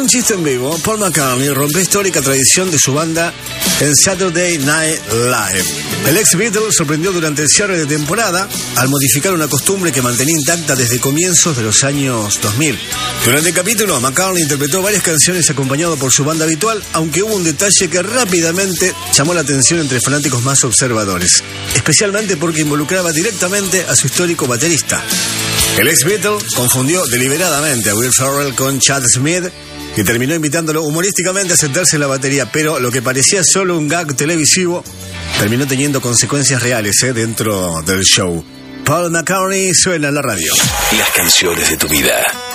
chiste en vivo, Paul McCartney rompió histórica tradición de su banda en Saturday Night Live. El ex Beatle sorprendió durante el cierre de temporada al modificar una costumbre que mantenía intacta desde comienzos de los años 2000. Durante el capítulo, McCartney interpretó varias canciones acompañado por su banda habitual, aunque hubo un detalle que rápidamente llamó la atención entre fanáticos más observadores, especialmente porque involucraba directamente a su histórico baterista. El ex Beatle confundió deliberadamente a Will Ferrell con Chad Smith y terminó invitándolo humorísticamente a sentarse en la batería, pero lo que parecía solo un gag televisivo terminó teniendo consecuencias reales dentro del show. Paul McCartney suena en la radio. Las canciones de tu vida.